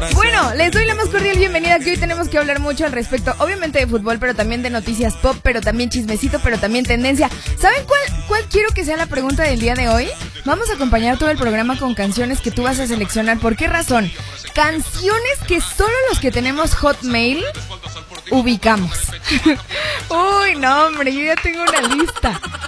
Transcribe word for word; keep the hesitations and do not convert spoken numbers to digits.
Bueno, les doy la más cordial bienvenida, que hoy tenemos que hablar mucho al respecto, obviamente de fútbol, pero también de noticias pop, pero también chismecito, pero también tendencia. ¿Saben cuál, cuál quiero que sea la pregunta del día de hoy? Vamos a acompañar todo el programa con canciones que tú vas a seleccionar. ¿Por qué razón? Canciones que solo los que tenemos Hotmail ubicamos. Uy, no, hombre, yo ya tengo una lista.